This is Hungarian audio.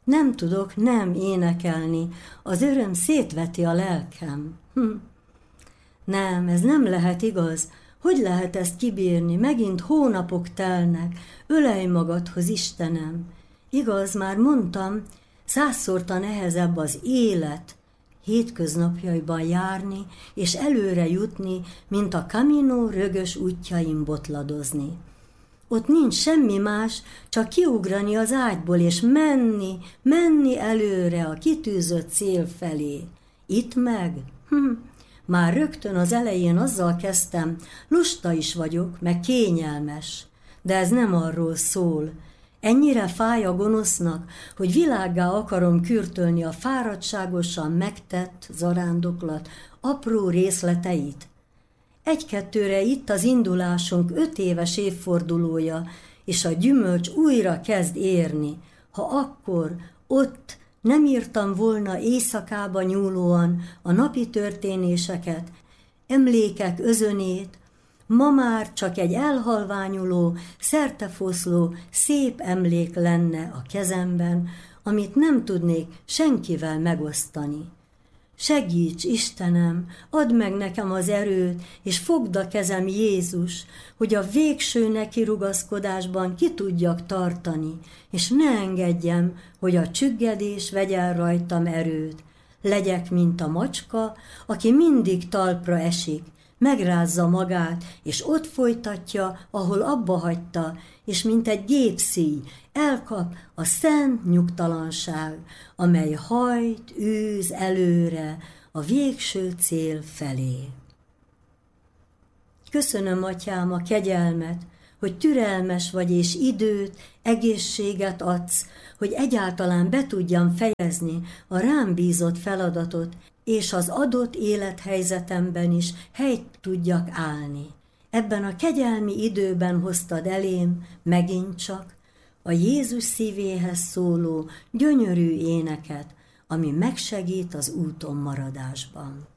Nem tudok nem énekelni, az öröm szétveti a lelkem. Nem, ez nem lehet igaz. Hogy lehet ezt kibírni? Megint hónapok telnek. Ölelj magadhoz, Istenem. Igaz, már mondtam, 100-szorta nehezebb az élet hétköznapjaiban járni és előre jutni, mint a Camino rögös útjain botladozni. Ott nincs semmi más, csak kiugrani az ágyból és menni előre a kitűzött cél felé. Itt meg? Már rögtön az elején azzal kezdtem, lusta is vagyok, meg kényelmes. De ez nem arról szól. Ennyire fáj a gonosznak, hogy világgá akarom kürtölni a fáradtságosan megtett zarándoklat apró részleteit. 1-2-re itt az indulásunk 5 éves évfordulója, és a gyümölcs újra kezd érni. Ha akkor, ott nem írtam volna éjszakába nyúlóan a napi történéseket, emlékek özönét, ma már csak egy elhalványuló, szertefoszló, szép emlék lenne a kezemben, amit nem tudnék senkivel megosztani. Segíts, Istenem, add meg nekem az erőt, és fogd a kezem, Jézus, hogy a végső nekirugaszkodásban ki tudjak tartani, és ne engedjem, hogy a csüggedés vegyen rajtam erőt. Legyek, mint a macska, aki mindig talpra esik, megrázza magát, és ott folytatja, ahol abba hagyta, és mint egy gépszíj elkap a szent nyugtalanság, amely hajt, űz előre a végső cél felé. Köszönöm, Atyám, a kegyelmet, hogy türelmes vagy és időt, egészséget adsz, hogy egyáltalán be tudjam fejezni a rám bízott feladatot, és az adott élethelyzetemben is helyt tudjak állni. Ebben a kegyelmi időben hoztad elém megint csak a Jézus szívéhez szóló gyönyörű éneket, ami megsegít az úton maradásban.